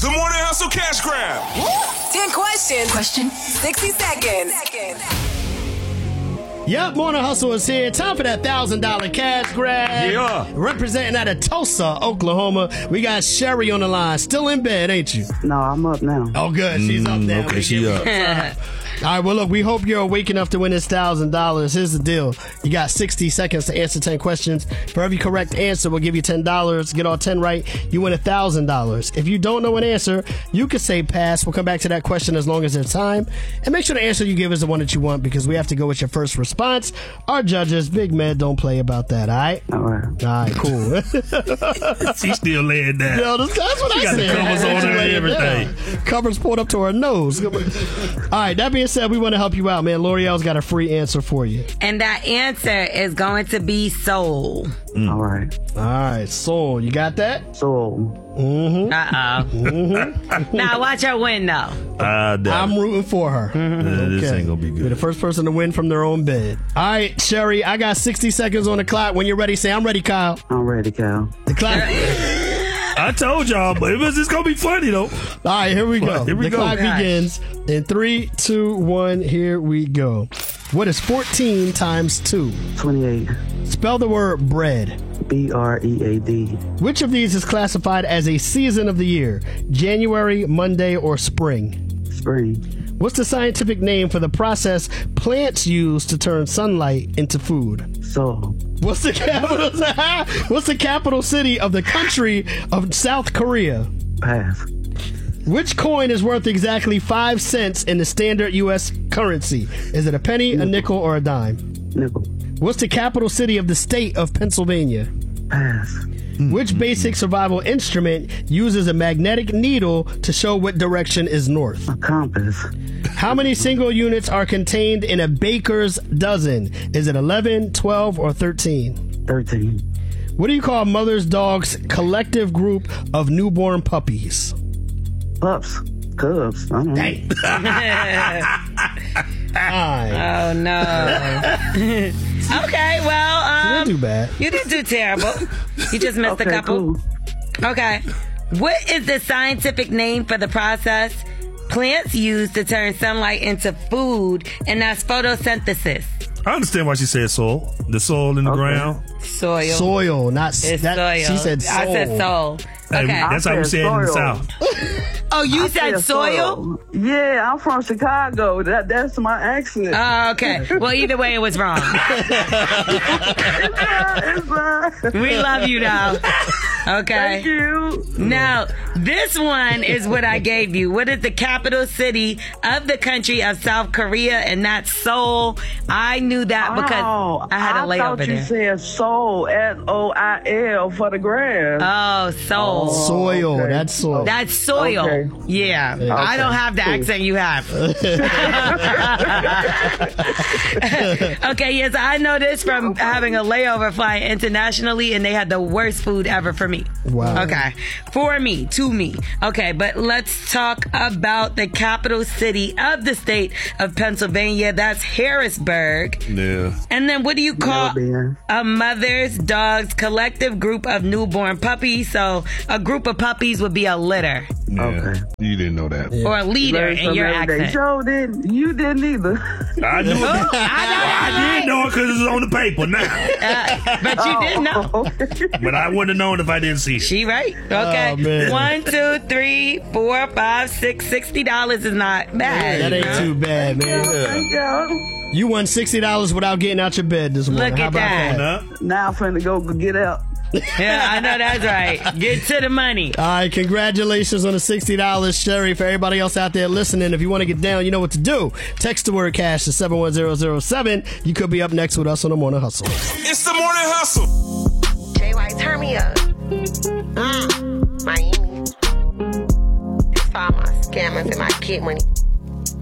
The Morning Hustle Cash Grab. 10 questions. 60 seconds. Yep, Morning Hustle is here. Time for that $1,000 cash grab. Yeah. Representing out of Tulsa, Oklahoma, we got Sherry on the line. Still in bed, ain't you? No, I'm up now. Oh, good. She's up now. Okay, she up. All right, well, look, we hope you're awake enough to win this $1,000. Here's the deal. You got 60 seconds to answer 10 questions. For every correct answer, we'll give you $10. Get all 10 right, you win $1,000. If you don't know an answer, you can say pass. We'll come back to that question as long as there's time. And make sure the answer you give is the one that you want, because we have to go with your first response. Our judges, Big Med, don't play about that, all right? All right. All right, cool. She's still laying down. Yo, that's what She I got said. the covers on her and everything. Covers pulled up to her nose. All right, that being said, we want to help you out, man. L'Oreal's got a free answer for you. And that answer is going to be soul. All right. All right, soul. You got that? Soul. Mm-hmm. Uh-oh. Now watch her win, though. I'm rooting for her. This ain't gonna be You're good. the first person to win from their own bed. All right, Sherry, I got 60 seconds on the clock. When you're ready, say, I'm ready, Kyle. I'm ready, Cal. The clock. I told y'all, but it's gonna be funny though. All right, here we go. Here we the go. clock Gosh. begins in 3, 2, 1. Here we go. What is 14 times 2? 28. Spell the word bread. BREAD. Which of these is classified as a season of the year? January, Monday, or spring? Spring. What's the scientific name for the process plants use to turn sunlight into food? Soul. What's the capital city of the country of South Korea? Pass. Which coin is worth exactly 5 cents in the standard U.S. currency? Is it a penny, a nickel, or a dime? Nickel. What's the capital city of the state of Pennsylvania? Pass. Which basic survival instrument uses a magnetic needle to show what direction is north? A compass. How many single units are contained in a baker's dozen? Is it 11, 12, or 13? 13. What do you call mother's dog's collective group of newborn puppies? Pups. Cubs. I don't know. Fine. Oh, no. Okay, well, You didn't do bad. you didn't do terrible. You just missed a Okay, couple. cool. Okay. What is the scientific name for the process plants use to turn sunlight into food, and that's photosynthesis? I understand why she said soul. The soul in the ground. Soil. Soil, not It's that. soil. She said soul. I said soul. Hey, Okay. that's how we say it in the soil. South. Oh, you I said soil? Yeah, I'm from Chicago. That's my accent. Oh, okay. Well, either way, it was wrong. We love you, though. Okay. Thank you. Now, this one is what I gave you. What is the capital city of the country of South Korea? And that's Seoul. I knew that because I had a layover I thought you there. said soul, SOIL for the grass. Oh, Seoul. Soil. Okay. That's soil. That's soil. Okay. Yeah. I don't have the accent you have. Okay, yes, I know this from having a layover flying internationally, and they had the worst food ever for me. Wow. Okay. For me, to me. Okay, but let's talk about the capital city of the state of Pennsylvania. That's Harrisburg. Yeah. And then what do you call been. a mother's dog's collective group of newborn puppies? So a group of puppies would be a litter Yeah. Okay. You didn't know that. or a leader Learned in something your every day. accent. Joe didn't. You didn't either. I knew it. I did know it because it's on the paper now. But you didn't know. But I wouldn't have known if I didn't see it. She right. Okay. Oh, man. 1, 2, 3, 4, 5, 6. $60 is not bad. That ain't too bad, man. Thank you. You won $60 without getting out your bed this morning. Look How at about that. Huh? Now I'm finna go get out. Yeah, I know that's right. Get to the money. All right, congratulations on the $60, Sherry. For everybody else out there listening, if you want to get down, you know what to do. Text the word cash to 71007. You could be up next with us on the Morning Hustle. It's the Morning Hustle. Jay White, turn me up. Miami. It's for all my scammers and my kid money.